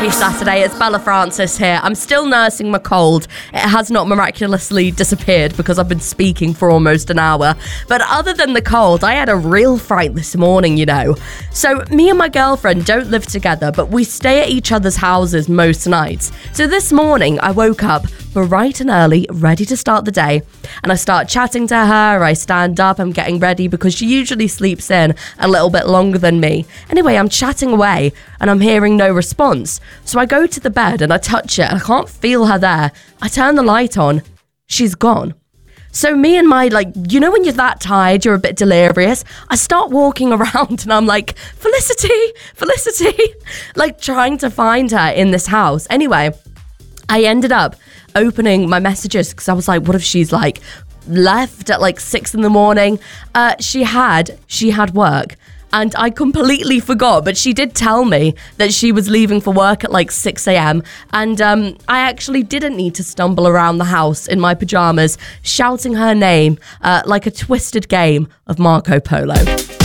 Happy Saturday, it's Bella Francis here. I'm still nursing my cold. It has not miraculously disappeared because I've been speaking for almost an hour. But other than the cold, I had a real fright this morning, you know. So me and my girlfriend don't live together, but we stay at each other's houses most nights. So this morning I woke up bright and early, ready to start the day. And I start chatting to her, I stand up, I'm getting ready because she usually sleeps in a little bit longer than me. Anyway, I'm chatting away and I'm hearing no response. So I go to the bed and I touch it and I can't feel her there. I turn the light on. She's gone. So me and my, you know when you're that tired, you're a bit delirious, I start walking around and I'm like, Felicity, like trying to find her in this house. Anyway, I ended up opening my messages because I was like, what if she's left at 6 a.m? She had work. And I completely forgot, but she did tell me that she was leaving for work at 6 a.m. And I actually didn't need to stumble around the house in my pajamas, shouting her name like a twisted game of Marco Polo.